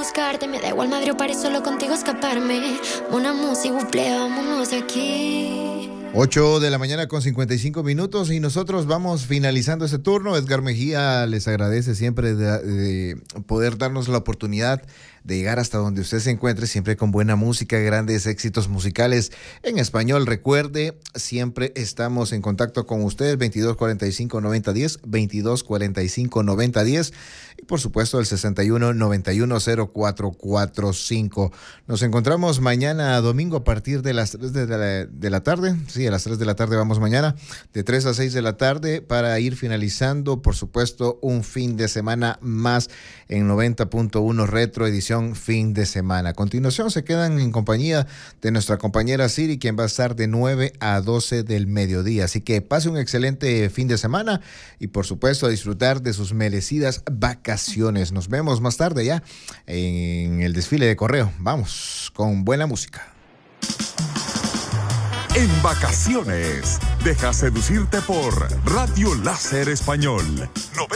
buscarte. Me da igual Madrid o París, solo contigo escaparme. Una música, buple, vámonos de aquí. 8 de la mañana con 55 minutos y nosotros vamos finalizando ese turno. Edgar Mejía les agradece siempre de poder darnos la oportunidad de llegar hasta donde usted se encuentre, siempre con buena música, grandes éxitos musicales en español. Recuerde, siempre estamos en contacto con ustedes, 2245-9010, 2245-9010 y por supuesto el 6191-0445. Nos encontramos mañana domingo a partir de las 3 de la tarde. Sí, a las 3 de la tarde vamos mañana, de 3 a 6 de la tarde, para ir finalizando, por supuesto, un fin de semana más en 90.1 Retro, edición fin de semana. A continuación se quedan en compañía de nuestra compañera Siri, quien va a estar de 9 a 12 del mediodía. Así que pase un excelente fin de semana y por supuesto a disfrutar de sus merecidas vacaciones. Nos vemos más tarde ya en el desfile de correo. Vamos con buena música. En vacaciones, deja seducirte por Radio Láser Español 90.